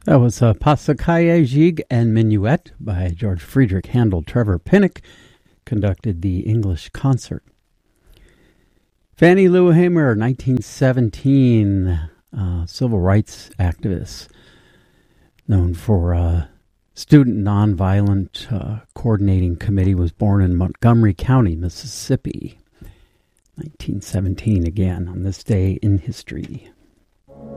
That was Passacaille Gigue and Minuet by George Friedrich Handel. Trevor Pinnock conducted the English concert. Fannie Lou Hamer, 1917, civil rights activist, known for Student Nonviolent Coordinating Committee, was born in Montgomery County, Mississippi. 1917 again, on this day in history.